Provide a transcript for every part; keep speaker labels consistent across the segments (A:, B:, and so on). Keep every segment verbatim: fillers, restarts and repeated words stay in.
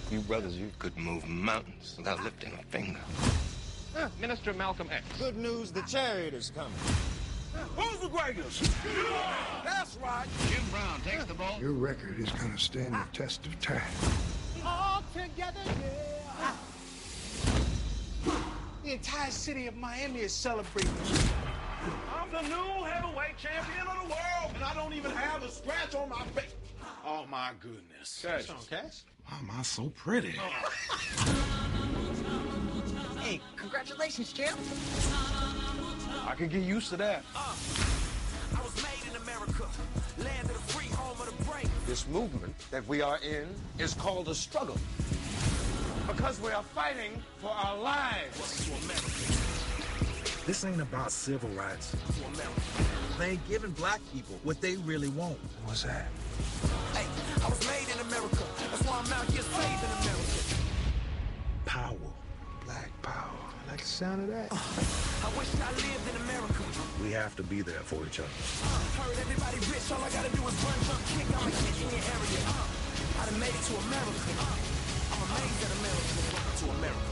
A: You brothers, you could move mountains without lifting a finger.
B: Uh, Minister Malcolm X.
C: Good news, the chariot is coming.
D: Who's the greatest? That's right.
E: Jim Brown takes the ball.
F: Your record is going to stand the test of time.
D: All together, yeah. The entire city of Miami is celebrating. I'm the new heavyweight champion of the world, and I don't even have a scratch on my face. Oh, my goodness.
B: Cash.
D: What's on, Cash?
E: Why am I so pretty?
G: Hey, congratulations, champ.
D: I could get used to that.
H: Uh, I was made in America, land of the free, home of the brave.
C: This movement that we are in is called a struggle. Because we are fighting for our lives.
H: To America.
E: This ain't about civil rights.
H: To America.
G: They ain't giving black people what they really want.
F: What's that?
H: Hey, I was made in America. That's why I'm out here saving America.
E: Power.
F: Black power. I like the sound of that.
H: Uh, I wish I lived in America.
E: We have to be there for each other.
H: Uh, heard everybody rich. All I gotta do is run, jump, kick. I'm a kid in your area. Uh, I done made it to America. Uh, I'm amazed at America. Welcome to America.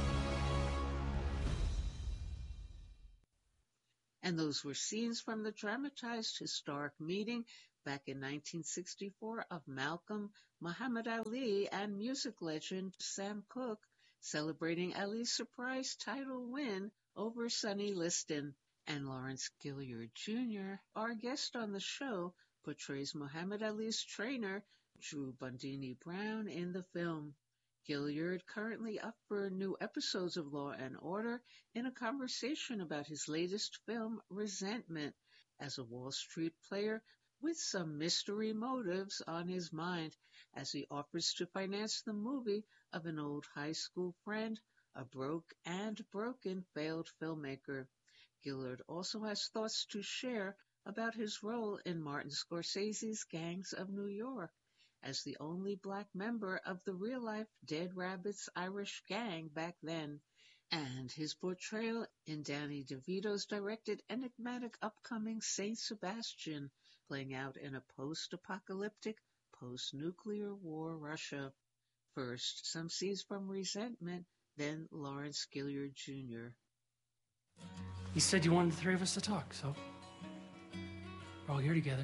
I: And those were scenes from the dramatized historic meeting back in nineteen sixty-four of Malcolm, Muhammad Ali, and music legend Sam Cooke celebrating Ali's surprise title win over Sonny Liston. And Lawrence Gilliard Junior, our guest on the show, portrays Muhammad Ali's trainer, Drew Bundini Brown, in the film. Gilliard currently up for new episodes of Law and Order in a conversation about his latest film, Resentment, as a Wall Street player with some mystery motives on his mind as he offers to finance the movie of an old high school friend, a broke and broken failed filmmaker. Gilliard also has thoughts to share about his role in Martin Scorsese's Gangs of New York as the only black member of the real-life Dead Rabbits Irish gang back then, and his portrayal in Danny DeVito's directed enigmatic upcoming Saint Sebastian, playing out in a post-apocalyptic, post-nuclear war Russia. First, some scenes from Resentment, then Lawrence Gilliard Junior
J: You said you wanted the three of us to talk, so we're all here together.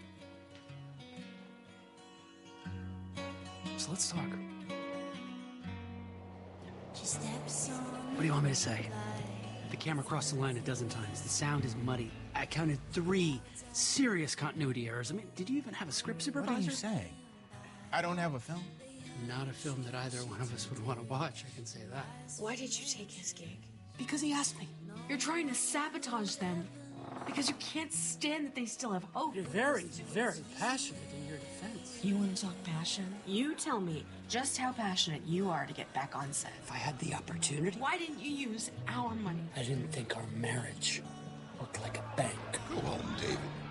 J: So let's talk. What do you want me to say? The camera crossed the line a dozen times. The sound is muddy. I counted three serious continuity errors. I mean, did you even have a script supervisor?
G: What are you saying? I don't have a film?
J: Not a film that either one of us would want to watch, I can say that.
K: Why did you take his gig?
J: Because he asked me.
K: You're trying to sabotage them because you can't stand that they still have hope.
J: You're very, very passionate in your defense.
K: You want to talk passion? You tell me just how passionate you are to get back on set.
J: If I had the opportunity...
K: Why didn't you use our money?
J: I didn't think our marriage worked like a bank.
F: Go home, David.